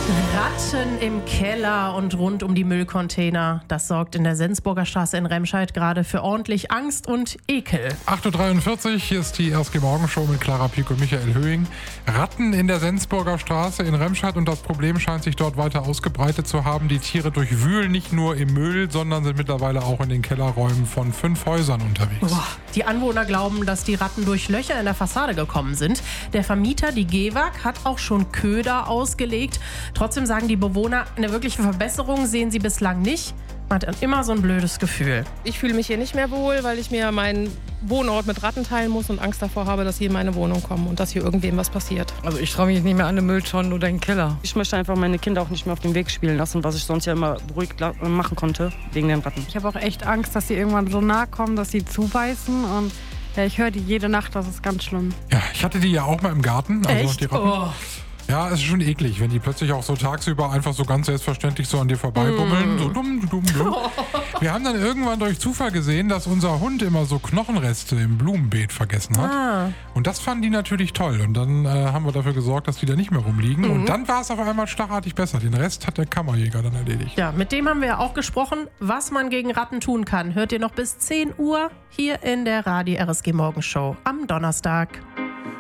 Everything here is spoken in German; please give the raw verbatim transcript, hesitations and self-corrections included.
Ratten im Keller und rund um die Müllcontainer. Das sorgt in der Sensburger Straße in Remscheid gerade für ordentlich Angst und Ekel. acht Uhr dreiundvierzig, hier ist die R S G-Morgenshow mit Clara Pieck und Michael Höhing. Ratten in der Sensburger Straße in Remscheid und das Problem scheint sich dort weiter ausgebreitet zu haben. Die Tiere durchwühlen nicht nur im Müll, sondern sind mittlerweile auch in den Kellerräumen von fünf Häusern unterwegs. Boah. Die Anwohner glauben, dass die Ratten durch Löcher in der Fassade gekommen sind. Der Vermieter, die Gewag, hat auch schon Köder ausgelegt. Trotzdem sagen die Bewohner, eine wirkliche Verbesserung sehen sie bislang nicht. Man hat immer so ein blödes Gefühl. Ich fühle mich hier nicht mehr wohl, weil ich mir meinen Wohnort mit Ratten teilen muss und Angst davor habe, dass sie in meine Wohnung kommen und dass hier irgendwem was passiert. Also ich traue mich nicht mehr an eine Mülltonne oder in den Keller. Ich möchte einfach meine Kinder auch nicht mehr auf den Weg spielen lassen, was ich sonst ja immer ruhig machen konnte, wegen den Ratten. Ich habe auch echt Angst, dass sie irgendwann so nahe kommen, dass sie zubeißen und ja, ich höre die jede Nacht, das ist ganz schlimm. Ja, ich hatte die ja auch mal im Garten. Also Echt? die Ratten. Oh. Ja, es ist schon eklig, wenn die plötzlich auch so tagsüber einfach so ganz selbstverständlich so an dir vorbeibummeln. Mm. So dumm, dumm, dumm. Wir haben dann irgendwann durch Zufall gesehen, dass unser Hund immer so Knochenreste im Blumenbeet vergessen hat. Ah. Und das fanden die natürlich toll. Und dann äh, haben wir dafür gesorgt, dass die da nicht mehr rumliegen. Mhm. Und dann war es auf einmal stachartig besser. Den Rest hat der Kammerjäger dann erledigt. Ja, mit dem haben wir ja auch gesprochen, was man gegen Ratten tun kann. Hört ihr noch bis zehn Uhr hier in der Radio R S G Morgenshow am Donnerstag.